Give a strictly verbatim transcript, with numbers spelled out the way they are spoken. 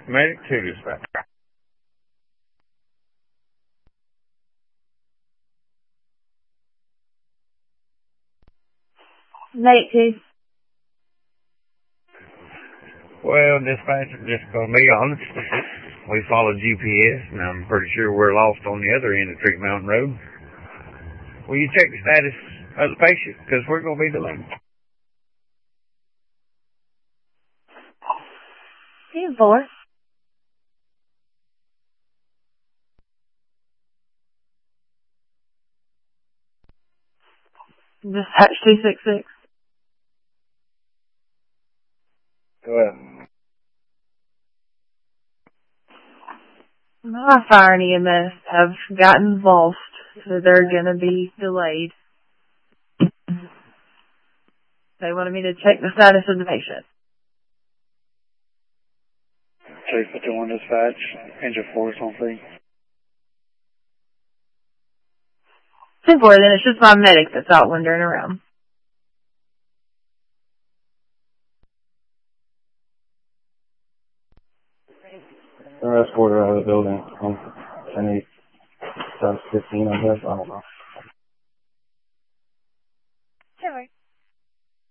Medic two dispatch. Medic two. Well, dispatcher, just gonna be honest. We follow G P S, and I'm pretty sure we're lost on the other end of Creek Mountain Road. Will you check the status of the patient? Because we're gonna be delayed. ten four. Dispatch two six six. Go ahead. My fire and E M S have gotten involved, so they're going to be delayed. They wanted me to check the status of the patient. three fifty-one dispatch, engine four is on three. ten four, then it's just my medic that's out wandering around. The escort out of the building. Um, I need fifteen, I guess. I don't know.